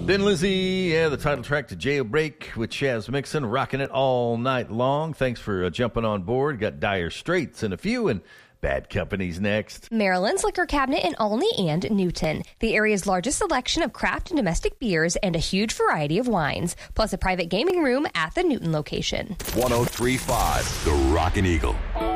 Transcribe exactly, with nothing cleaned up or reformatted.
Thin Lizzy, yeah, the title track to Jailbreak with Chaz Mixon, rocking it all night long. Thanks for uh, jumping on board. Got Dire Straits and a few, and Bad Company's next. Maryland's Liquor Cabinet in Olney and Newton. The area's largest selection of craft and domestic beers and a huge variety of wines, plus a private gaming room at the Newton location. one oh three point five The Rockin' Eagle.